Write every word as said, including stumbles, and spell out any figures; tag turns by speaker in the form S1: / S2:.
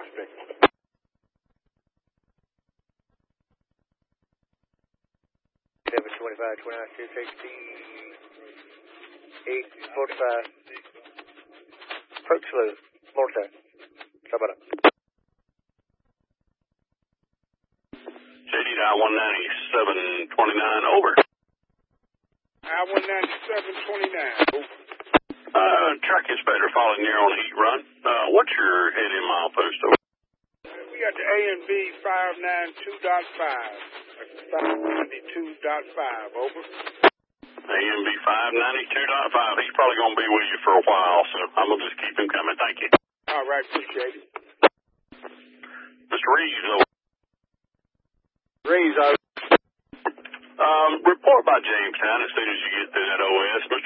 S1: suspect. seven twenty-five, twenty-nine, sixty, eight forty-five. Approach slow. More time. Stop it up.
S2: J D I one ninety-seven twenty-nine, over.
S3: I one ninety-seven twenty-nine, over.
S2: Uh, track inspector following near on heat run. Uh, what's your head in milepost, over?
S3: We got the A and B five ninety-two point five. five ninety-two point five, over.
S2: A M B five ninety-two point five. He's probably going to be with you for a while, so I'm going to just keep him coming. Thank you.
S3: All right, appreciate it.
S2: Mister Reeves, over.
S1: Reeves, over.
S2: Um, report by Jamestown as soon as you get to that O S.